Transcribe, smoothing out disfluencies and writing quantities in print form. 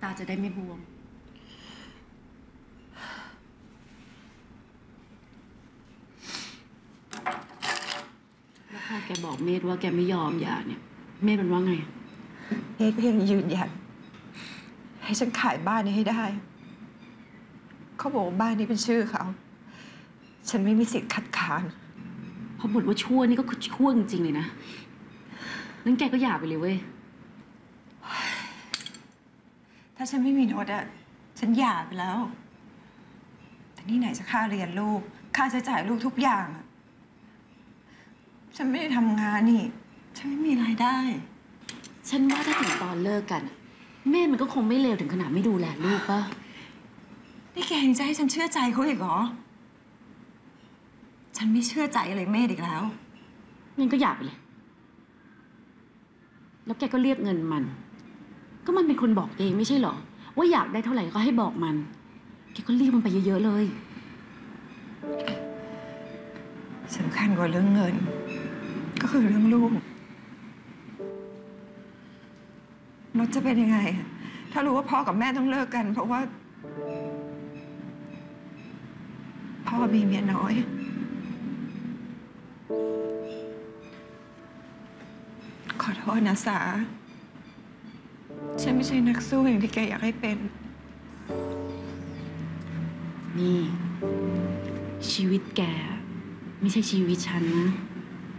าจะได้ไม่บวมแล้วพอแกบอกเมธว่าแกไม่ยอมหย่าเนี่ยเมธมันว่าไงเมธก็ยังยืนหยัดให้ฉันขายบ้านนี้ให้ได้เขาบอกว่าบ้านนี้เป็นชื่อเขาฉันไม่มีสิทธิ์คัดค้านพอบทว่าชั่วนี่ก็คือชั่วจริงๆเลยนะงั้นแกก็หย่าไปเลยเว้ยถ้าฉันไม่มีโน้ตอะฉันหย่าไปแล้วแต่นี่ไหนจะค่าเรียนลูกค่าใช้จ่ายลูกทุกอย่างอะฉันไม่ได้ทำงานนี่ฉันไม่มีรายได้ฉันว่าถ้าถึงตอนเลิกกันเมธมันก็คงไม่เลวถึงขนาดไม่ดูแลลูกป่ะนี่แกยังจะให้ฉันเชื่อใจเขาอีกเหรอฉันไม่เชื่อใจอะไรเมธอีกแล้วงั้นก็หย่าไปเลยแล้วแกก็เรียกเงินมันก็มันเป็นคนบอกเองไม่ใช่หรอว่าอยากได้เท่าไหร่ก็ให้บอกมันแกก็เรียกมันไปเยอะๆเลยสำคัญกว่าเรื่องเงินก็คือเรื่องลูกนดจะเป็นยังไงถ้ารู้ว่าพ่อกับแม่ต้องเลิกกันเพราะว่าพ่อมีเมียน้อยขอโทษนะสาฉันไม่ใช่นักสู้อย่างที่แกอยากให้เป็นนี่ชีวิตแกไม่ใช่ชีวิตฉันนะ